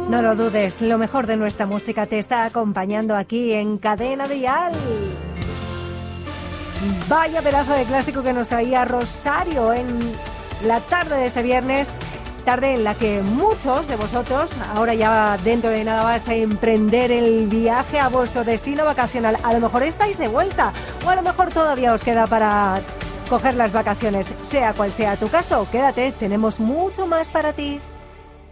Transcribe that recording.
No lo dudes, lo mejor de nuestra música te está acompañando aquí en Cadena Dial. Vaya pedazo de clásico que nos traía Rosario en la tarde de este viernes, tarde en la que muchos de vosotros, ahora ya dentro de nada vais a emprender el viaje a vuestro destino vacacional. A lo mejor estáis de vuelta o a lo mejor todavía os queda para coger las vacaciones. Sea cual sea tu caso, quédate, tenemos mucho más para ti.